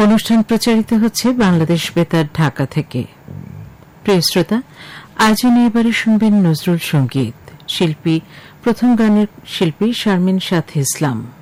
অনুষ্ঠান প্রচারিত হচ্ছে বাংলাদেশ বেতার ঢাকা থেকে। প্রিয় শ্রোতা, আয়োজনে এবারে শুনবেন নজরুল সঙ্গীত। শিল্পী প্রথম গানের শিল্পী শারমিন সাথী ইসলাম।